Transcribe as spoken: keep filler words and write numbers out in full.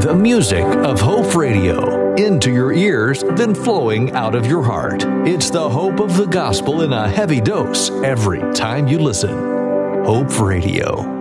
The music of Hope Radio. Into your ears, then flowing out of your heart. It's the hope of the gospel in a heavy dose every time you listen. Hope Radio.